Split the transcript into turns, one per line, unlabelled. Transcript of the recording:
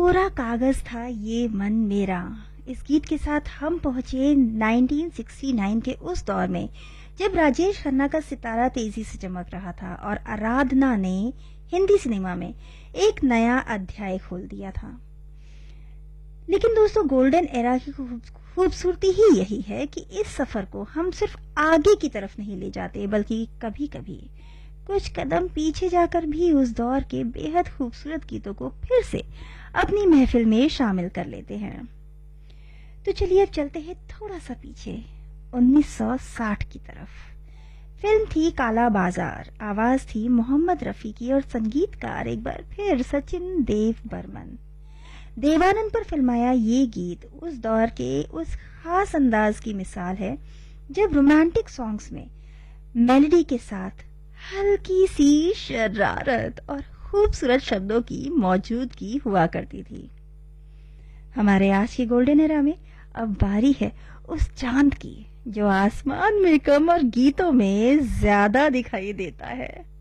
कोरा कागज था ये मन मेरा। इस गीत के साथ हम पहुंचे 1969 के उस दौर में जब राजेश खन्ना का सितारा तेजी से चमक रहा था और आराधना ने हिंदी सिनेमा में एक नया अध्याय खोल दिया था। लेकिन दोस्तों, गोल्डन एरा की खूबसूरती ही यही है कि इस सफर को हम सिर्फ आगे की तरफ नहीं ले जाते, बल्कि कभी कभी कुछ कदम पीछे जाकर भी उस दौर के बेहद खूबसूरत गीतों को फिर से अपनी महफिल में शामिल कर लेते हैं। तो चलिए अब चलते हैं थोड़ा सा पीछे 1960 की तरफ। फिल्म थी काला बाजार, आवाज थी मोहम्मद रफी की और संगीतकार एक बार फिर सचिन देव बर्मन। देवानंद पर फिल्माया ये गीत उस दौर के उस खास अंदाज की मिसाल है जब रोमांटिक सॉन्ग्स में मेलोडी के साथ हल्की सी शरारत और खूबसूरत शब्दों की मौजूदगी हुआ करती थी। हमारे आज के गोल्डन एरा में अब बारी है उस चांद की जो आसमान में कम और गीतों में ज्यादा दिखाई देता है।